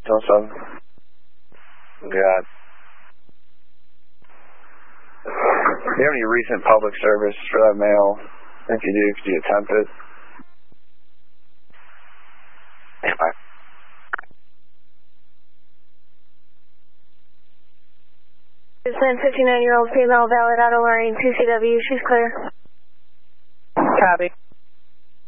7. Got it. Do you have any recent public service for that mail? If you do, could you attempt it? Stand by. It's a 59-year-old female, valid auto wearing 2CW. She's clear. Copy.